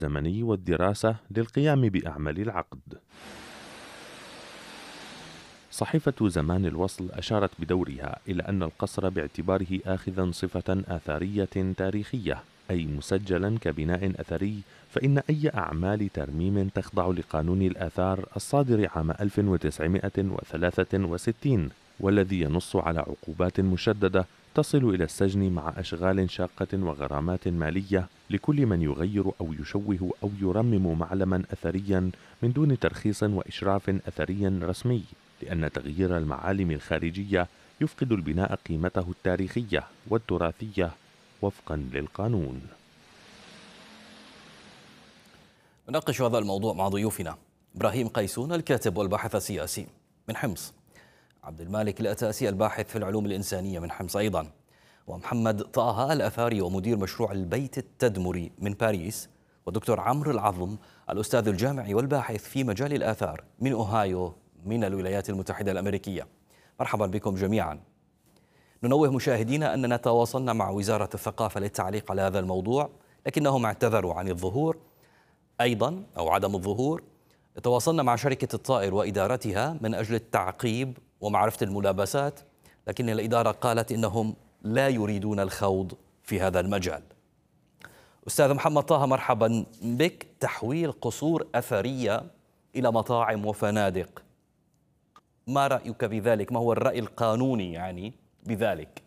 الزمني والدراسة للقيام بأعمال العقد. صحيفة زمان الوصل أشارت بدورها إلى أن القصر باعتباره آخذا صفة آثارية تاريخية أي مسجلا كبناء أثري، فإن أي أعمال ترميم تخضع لقانون الآثار الصادر عام 1963 والذي ينص على عقوبات مشددة تصل إلى السجن مع أشغال شاقة وغرامات مالية لكل من يغير أو يشوه أو يرمم معلما أثريا من دون ترخيص وإشراف أثري رسمي، لأن تغيير المعالم الخارجية يفقد البناء قيمته التاريخية والتراثية وفقا للقانون. نناقش هذا الموضوع مع ضيوفنا: إبراهيم قيسون الكاتب والباحث السياسي من حمص، عبد المالك الأتاسي الباحث في العلوم الإنسانية من حمص أيضا، ومحمد طه الأثاري ومدير مشروع البيت التدمري من باريس، ودكتور عمرو العظم الأستاذ الجامعي والباحث في مجال الآثار من أوهايو من الولايات المتحدة الأمريكية. مرحبا بكم جميعا. ننوه مشاهدينا أننا تواصلنا مع وزارة الثقافة للتعليق على هذا الموضوع، لكنهم اعتذروا عن الظهور أيضا أو عدم الظهور. تواصلنا مع شركة الطائر وإدارتها من أجل التعقيب ومعرفة الملابسات، لكن الإدارة قالت إنهم لا يريدون الخوض في هذا المجال. أستاذ محمد طه، مرحبا بك. تحويل قصور أثرية إلى مطاعم وفنادق، ما رأيك بذلك؟ ما هو الرأي القانوني يعني بذلك؟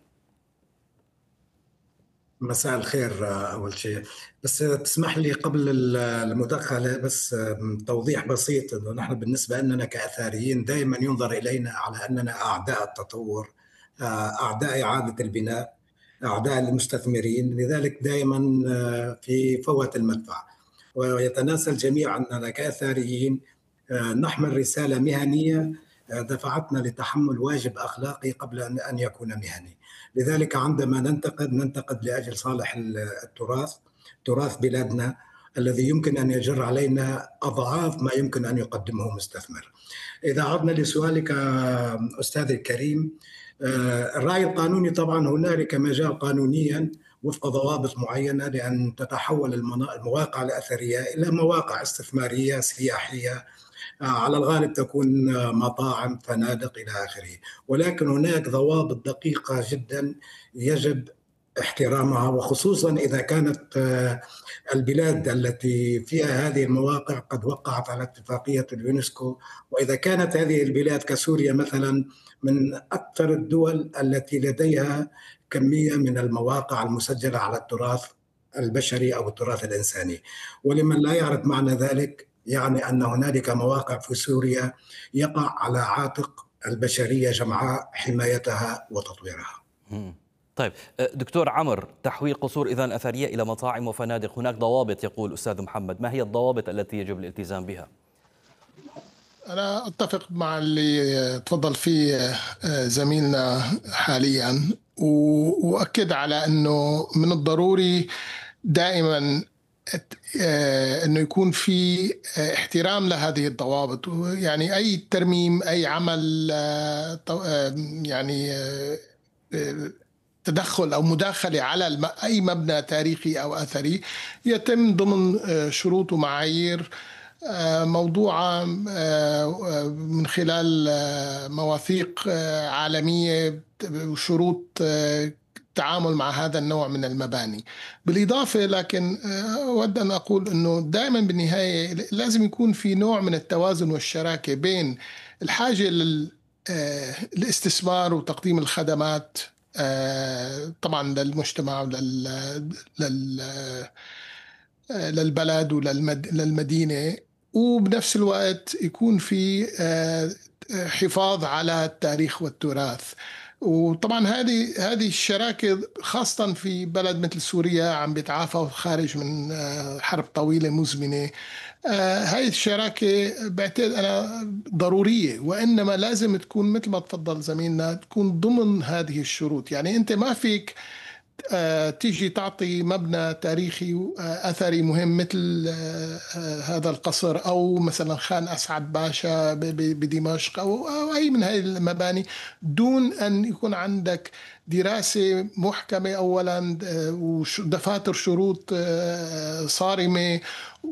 مساء الخير. أول شيء بس تسمح لي قبل المداخلة بس توضيح بسيط، أنه نحن بالنسبة لنا كأثاريين دائما ينظر إلينا على أننا أعداء التطور، أعداء إعادة البناء، أعداء المستثمرين، لذلك دائما في فوة المدفع. ويتناسى الجميع أننا كأثاريين نحمل رسالة مهنية دفعتنا لتحمل واجب أخلاقي قبل أن يكون مهني. لذلك عندما ننتقد لأجل صالح التراث، تراث بلادنا الذي يمكن أن يجر علينا أضعاف ما يمكن أن يقدمه مستثمر. إذا عدنا لسؤالك أستاذي الكريم، الرأي القانوني طبعا هنالك مجال قانونيا وفق ضوابط معينة لأن تتحول المواقع الأثرية إلى مواقع استثمارية سياحية، على الغالب تكون مطاعم، فنادق إلى آخره، ولكن هناك ضوابط دقيقة جدا يجب احترامها، وخصوصا إذا كانت البلاد التي فيها هذه المواقع قد وقعت على اتفاقية اليونسكو، وإذا كانت هذه البلاد كسوريا مثلا من أكثر الدول التي لديها كمية من المواقع المسجلة على التراث البشري أو التراث الإنساني. ولمن لا يعرف معنى ذلك، يعني أن هنالك مواقع في سوريا يقع على عاتق البشرية جمعاء حمايتها وتطويرها. طيب دكتور عمرو، تحويل قصور إذن أثرية إلى مطاعم وفنادق، هناك ضوابط يقول أستاذ محمد، ما هي الضوابط التي يجب الالتزام بها؟ أنا أتفق مع اللي تفضل فيه زميلنا حاليا، وأكد على أنه من الضروري دائما أنه يكون في احترام لهذه الضوابط. يعني أي ترميم، أي عمل يعني تدخل أو مداخلة على أي مبنى تاريخي أو أثري يتم ضمن شروط ومعايير موضوعة من خلال مواثيق عالمية وشروط التعامل مع هذا النوع من المباني. بالإضافة لكن أود أن أقول أنه دائما بالنهاية لازم يكون في نوع من التوازن والشراكة بين الحاجة للاستثمار وتقديم الخدمات طبعا للمجتمع للبلد وللمدينة، وبنفس الوقت يكون في حفاظ على التاريخ والتراث. وطبعا هذه الشراكة خاصة في بلد مثل سوريا عم بيتعافى خارج من حرب طويلة مزمنة، هاي الشراكة بعتقد أنا ضرورية، وإنما لازم تكون مثل ما تفضل زميلنا تكون ضمن هذه الشروط. يعني أنت ما فيك تيجي تعطي مبنى تاريخي أثري مهم مثل هذا القصر أو مثلا خان أسعد باشا بدمشق أو أي من هذه المباني دون أن يكون عندك دراسة محكمة أولا ودفاتر شروط صارمة